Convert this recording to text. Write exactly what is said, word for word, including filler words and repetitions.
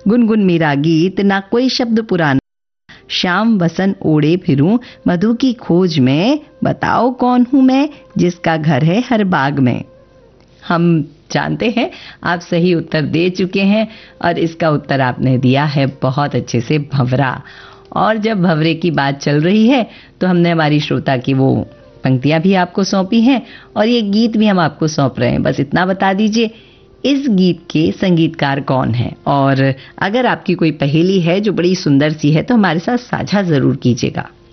गुनगुन मेरा गीत, ना कोई शब्द पुराना, शाम वसन ओढ़े फिरूं मधु की खोज में, बताओ कौन हूं मैं जिसका घर है हर बाग में। हम जानते हैं आप सही उत्तर दे चुके हैं और इसका उत्तर आपने दिया है बहुत अच्छे से, भंवरा। और जब भंवरे की बात चल रही है तो हमने हमारी श्रोता की वो पंक्तियां भी आपको सौंपी हैं और ये गीत भी हम आपको सौंप रहे हैं। बस इतना बता दीजिए इस गीत के संगीतकार कौन है, और अगर आपकी कोई पहेली है जो बड़ी सुंदर सी है तो हमारे साथ साझा जरूर कीजिएगा।